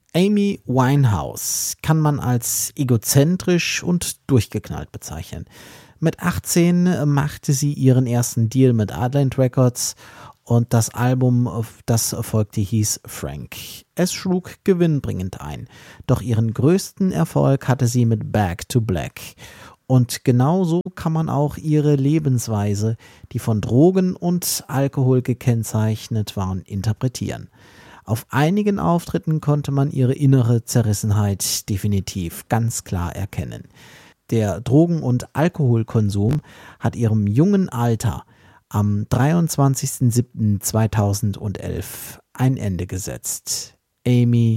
Amy Winehouse kann man als egozentrisch und durchgeknallt bezeichnen. Mit 18 machte sie ihren ersten Deal mit Island Records und das Album, das folgte, hieß Frank. Es schlug gewinnbringend ein, doch ihren größten Erfolg hatte sie mit Back to Black. Und genauso kann man auch ihre Lebensweise, die von Drogen und Alkohol gekennzeichnet war, interpretieren. Auf einigen Auftritten konnte man ihre innere Zerrissenheit definitiv ganz klar erkennen. Der Drogen- und Alkoholkonsum hat ihrem jungen Alter am 23.07.2011 ein Ende gesetzt. Amy